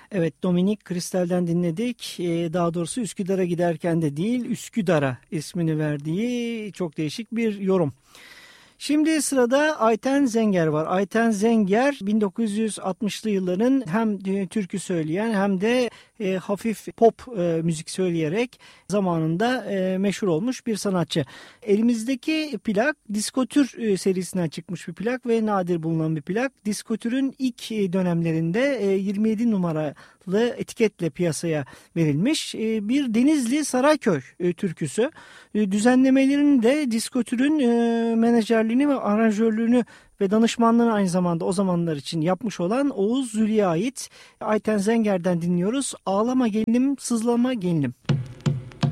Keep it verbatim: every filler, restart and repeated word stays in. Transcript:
Evet, Dominik Kristal'den dinledik. Ee, daha doğrusu Üsküdar'a giderken de değil, Üsküdar'a ismini verdiği çok değişik bir yorum. Şimdi sırada Ayten Zenger var. Ayten Zenger bin dokuz yüz altmışlı yılların hem türkü söyleyen hem de e, hafif pop e, müzik söyleyerek zamanında e, meşhur olmuş bir sanatçı. Elimizdeki plak Diskotür e, serisinden çıkmış bir plak ve nadir bulunan bir plak. Diskotür'ün ilk e, dönemlerinde e, yirmi yedi numaralı etiketle piyasaya verilmiş e, bir Denizli Sarayköy e, türküsü. E, düzenlemelerini de Diskotür'ün e, menajerliğini ve aranjörlüğünü ve danışmanlığını aynı zamanda o zamanlar için yapmış olan Oğuz Zülü'ye ait. Ayten Zenger'den dinliyoruz. Ağlama gelinim, sızlama gelinim.